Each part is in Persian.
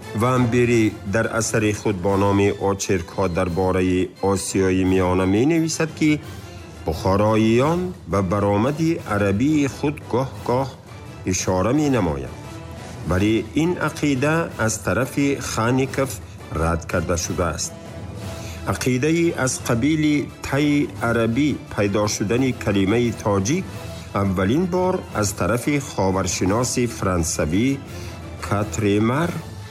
وامبری در اثر خود با نام آچرک‌ها درباره آسیای میانه می نویسد که بخاراییان به برآمد عربی خود گاه اشاره می نمایند، ولی این عقیده از طرف خانیکف رد کرده شده است. عقیده از قبیل تای عربی پیدا شدن کلمه تاجیک اولین بار از طرف خاورشناس فرانسوی کاتریمر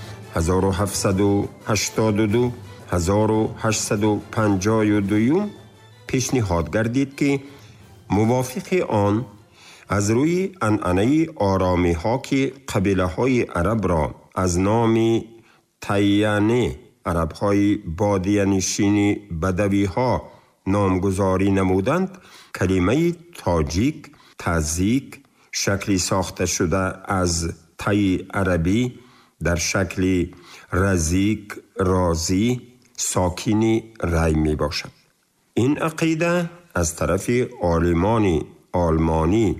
1782-1852 پیشنهاد گردید که موافق آن از روی عنعنه آرامی ها که قبیله های عرب را از نام تایانه عرب های بادیه نشین بدوی ها نامگذاری نمودند، کلمه تاجیک شکلی ساخته شده از تای عربی در شکل رزیک رازی ساکن رای می باشد. این عقیده از طرف عالمان آلمانی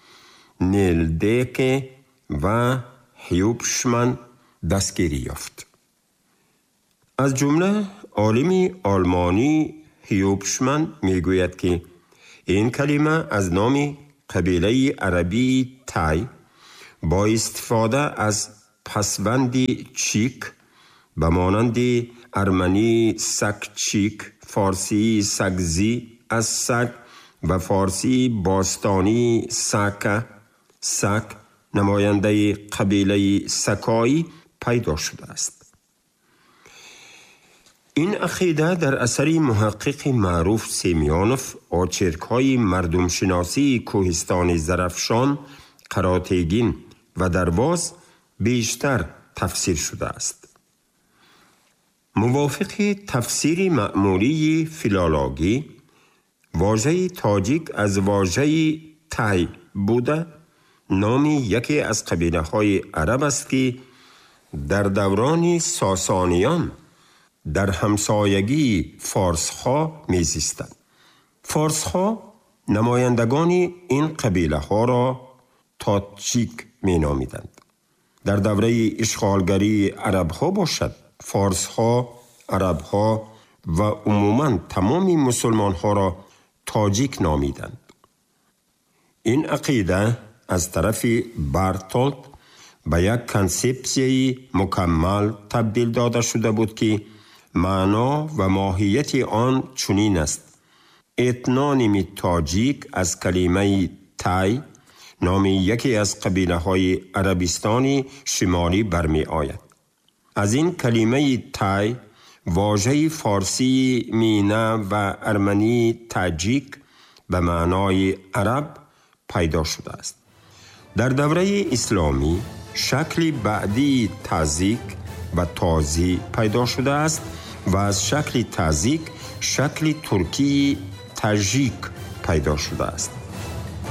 نیلدیک و هیوبشمن دستگیری یافت. از جمله عالم آلمانی هیوبشمن می گوید که این کلمه از نام قبیله عربی تای با استفاده از پسوند چیک به مانند ارمنی سگچیک، فارسی سگزی از سگ و فارسی باستانی سک نماینده قبیله سکایی پیدا شده است. این عقیده در اثر محقق معروف سیمیانوف آچرک‌های مردم شناسی کوهستان زرفشان، قراتگین و درواز بیشتر تفسیر شده است. موافق تفسیر معمولی فیلولوژی، واژه تاجیک از واژه تای بوده، نام یکی از قبیله های عرب است که در دوران ساسانیان در همسایگی فارس‌ها می‌زیستند. فارس‌ها نمایندگان این قبیله ها را تاجیک می‌نامیدند. در دوره اشغالگری عرب‌ها باشد، فارس‌ها، عرب‌ها و عموماً تمام مسلمان‌ها را تاجیک نامیدند. این عقیده از طرف بارتولت به یک کانسپسیون مکمل تبدیل داده شده بود که معنا و ماهیت آن چنین است: اتنونیم تاجیک از کلمه تای، نام یکی از قبیله های عربستان شمالی برمی آید. از این کلمه تای واژه فارسی مینه و ارمنی تاجیک به معنای عرب پیدا شده است. در دوره اسلامی شکل بعدی تازیک و تازی پیدا شده است و از شکل تازیک شکل ترکی تاجیک پیدا شده است.